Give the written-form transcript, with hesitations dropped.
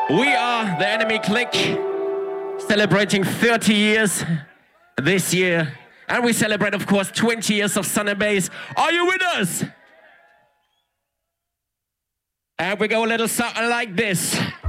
We are the Enemy Click, celebrating 30 years this year. And we celebrate, of course, 20 years of Sun and Bass. Are you with us? And we go a little something like this.